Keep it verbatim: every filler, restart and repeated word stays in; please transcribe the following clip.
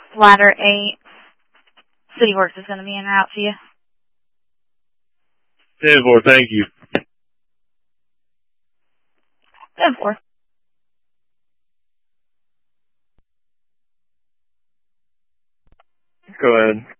Ladder eight. City Works is going to be en route to you. ten four, thank you. ten four. Go ahead.